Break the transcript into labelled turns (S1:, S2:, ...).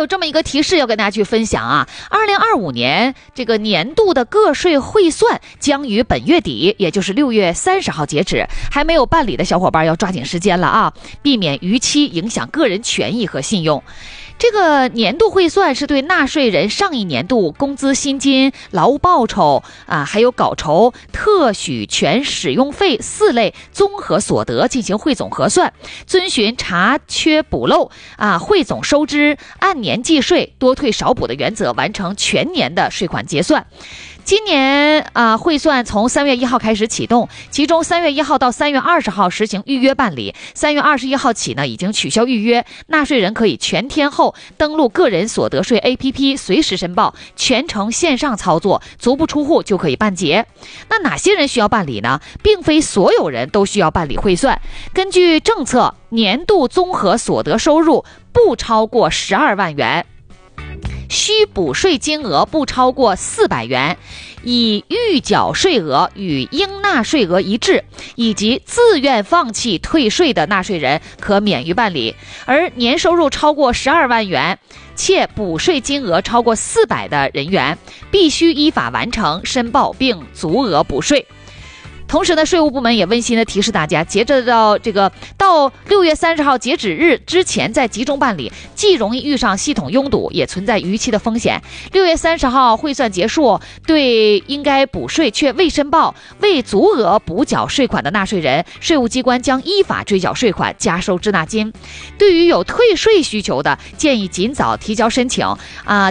S1: 有这么一个提示要跟大家去分享啊，2025年这个年度的个税汇算将于本月底，也就是6月30号截止，还没有办理的小伙伴要抓紧时间了啊，避免逾期影响个人权益和信用。这个年度汇算是对纳税人上一年度工资薪金、劳务报酬还有稿酬、特许权使用费4类综合所得进行汇总核算，遵循查缺补漏汇总收支，按年计税，多退少补的原则，完成全年的税款结算。今年汇算从3月1号开始启动，其中3月1号到3月20号实行预约办理，3月21号起呢已经取消预约，纳税人可以全天候登录个人所得税 APP 随时申报，全程线上操作，足不出户就可以办结。那哪些人需要办理呢？并非所有人都需要办理汇算。根据政策，年度综合所得收入不超过12万元，需补税金额不超过400元，以预缴税额与应纳税额一致，以及自愿放弃退税的纳税人可免于办理。而年收入超过12万元且补税金额超过400的人员，必须依法完成申报并足额补税。同时呢，税务部门也温馨的提示大家，截止到6月30号截止日之前再集中办理，既容易遇上系统拥堵，也存在逾期的风险。6月30号汇算结束，对应该补税却未申报、未足额补缴税款的纳税人，税务机关将依法追缴税款，加收滞纳金。对于有退税需求的，建议尽早提交申请